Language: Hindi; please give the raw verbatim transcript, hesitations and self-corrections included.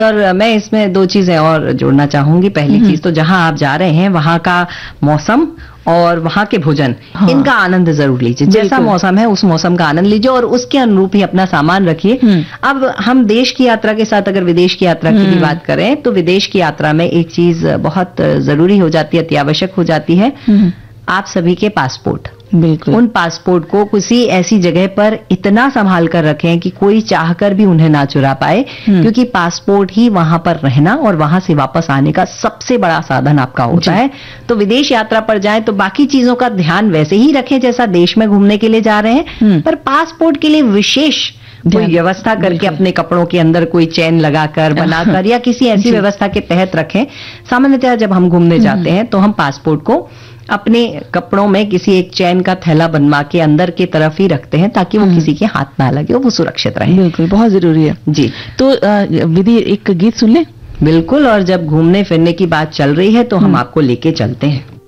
और मैं इसमें दो चीजें और जोड़ना चाहूंगी। पहली चीज तो जहां आप जा रहे हैं वहां का मौसम और वहां के भोजन, हाँ। इनका आनंद जरूर लीजिए। जैसा मौसम है उस मौसम का आनंद लीजिए और उसके अनुरूप ही अपना सामान रखिए। अब हम देश की यात्रा के साथ अगर विदेश की यात्रा की भी बात करें तो विदेश की यात्रा में एक चीज बहुत जरूरी हो जाती है, अति आवश्यक हो जाती है, आप सभी के पासपोर्ट। बिल्कुल। उन पासपोर्ट को किसी ऐसी जगह पर इतना संभाल कर रखें कि कोई चाहकर भी उन्हें ना चुरा पाए, क्योंकि पासपोर्ट ही वहां पर रहना और वहां से वापस आने का सबसे बड़ा साधन आपका होता है। तो विदेश यात्रा पर जाएं तो बाकी चीजों का ध्यान वैसे ही रखें जैसा देश में घूमने के लिए जा रहे हैं, पर पासपोर्ट के लिए विशेष कोई व्यवस्था करके अपने कपड़ों के अंदर कोई चेन लगाकर बनाकर या किसी ऐसी व्यवस्था के तहत रखें। सामान्यतः जब हम घूमने जाते हैं तो हम पासपोर्ट को अपने कपड़ों में किसी एक चैन का थैला बनवा के अंदर की तरफ ही रखते हैं ताकि वो किसी के हाथ ना लगे, वो सुरक्षित रहे। बिल्कुल, बहुत जरूरी है जी। तो विधि एक गीत सुन ले। बिल्कुल, और जब घूमने फिरने की बात चल रही है तो हम आपको लेके चलते हैं।